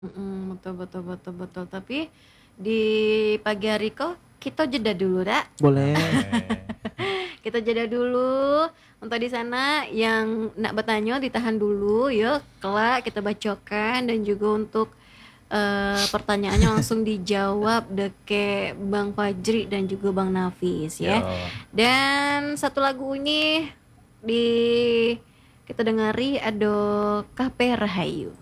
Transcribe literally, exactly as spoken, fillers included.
Mhm, betul betul betul betul. Tapi di pagi hari kok kita jeda dulu, Dak. Boleh. Kita jeda dulu untuk di sana yang nak bertanya ditahan dulu ya, kelak kita bacokan dan juga untuk eh, pertanyaannya langsung dijawab deke Bang Fajri dan juga Bang Nafis ya. Yo. Dan satu lagu ini di kita dengari ada K P Rahayu.